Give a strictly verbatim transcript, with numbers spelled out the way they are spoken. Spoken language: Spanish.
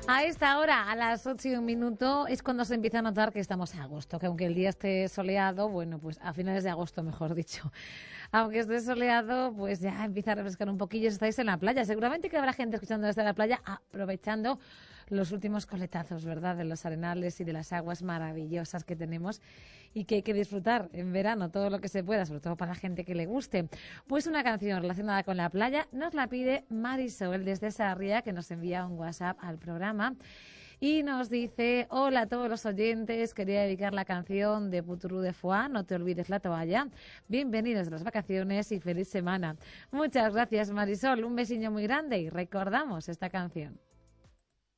A esta hora, a las ocho y un minuto, es cuando se empieza a notar que estamos en agosto, que aunque el día esté soleado, bueno, pues a finales de agosto, mejor dicho, aunque esté soleado, pues ya empieza a refrescar un poquillo si estáis en la playa. Seguramente que habrá gente escuchando desde la playa, aprovechando los últimos coletazos, ¿verdad?, de los arenales y de las aguas maravillosas que tenemos y que hay que disfrutar en verano todo lo que se pueda, sobre todo para la gente que le guste. Pues una canción relacionada con la playa nos la pide Marisol desde Sarria, que nos envía un WhatsApp al programa y nos dice: hola a todos los oyentes, quería dedicar la canción de Puturú de Foix, No te olvides la toalla. Bienvenidos a las vacaciones y feliz semana. Muchas gracias, Marisol, un besiño muy grande y recordamos esta canción.